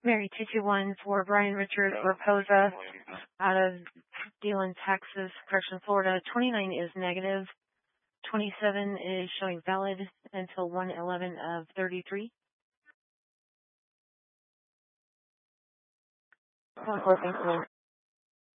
Mary 221 for Brian Richard Raposa out of Deland, Texas, correction, Florida. 29 is negative. 27 is showing valid until 1/11 of 33. 1-4, thank you.